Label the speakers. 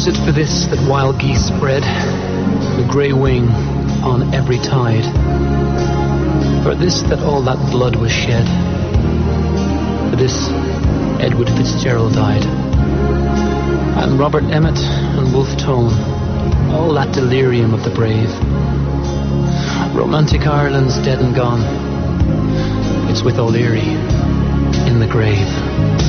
Speaker 1: it for this that wild geese spread the grey wing on every tide? For this that all that blood was shed? For this Edward Fitzgerald died? And Robert Emmet and Wolfe Tone, all that delirium of the brave? Romantic Ireland's dead and gone. It's with O'Leary in the grave.